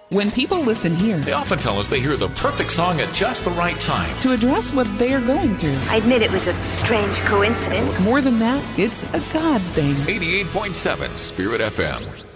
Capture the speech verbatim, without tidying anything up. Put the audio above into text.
When people listen here They often tell us they hear the perfect song at just the right time. to address what they are going through, I admit it was a strange coincidence. more than that, it's a God thing. eighty-eight point seven Spirit F M.